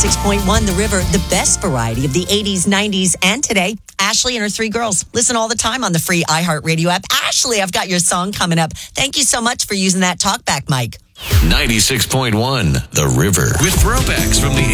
96.1 The River, the best variety of the 80s, 90s, and today. Ashley and her three girls listen all the time on the free iHeartRadio app. Ashley, I've got your song coming up. Thank you so much for using that talkback mic. 96.1 The River. With throwbacks from the